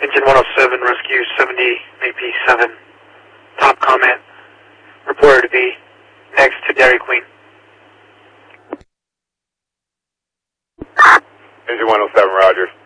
Engine 107, rescue 70, AP7. Top comment, reported to be next to Dairy Queen. Engine 107, Roger.